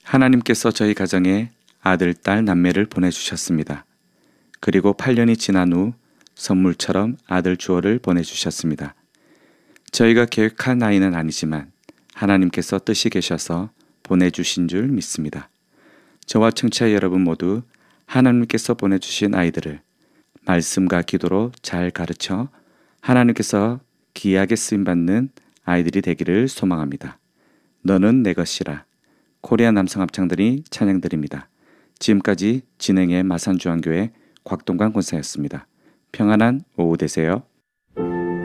하나님께서 저희 가정에 아들, 딸, 남매를 보내주셨습니다. 그리고 8년이 지난 후 선물처럼 아들 주어를 보내주셨습니다. 저희가 계획한 아이는 아니지만 하나님께서 뜻이 계셔서 보내주신 줄 믿습니다. 저와 청취자 여러분 모두 하나님께서 보내주신 아이들을 말씀과 기도로 잘 가르쳐 하나님께서 귀하게 쓰임받는 아이들이 되기를 소망합니다. 너는 내 것이라. 코리아 남성합창들이 찬양드립니다. 지금까지 진행의 마산주한교회 곽동관 권사였습니다. 평안한 오후 되세요.